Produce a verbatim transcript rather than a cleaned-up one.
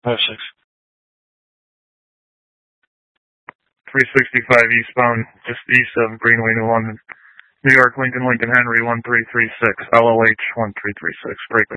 five six. three sixty-five eastbound, just east of Greenway, New London. New York, Lincoln, Lincoln, Henry, one three three six, L O H one three three six, break.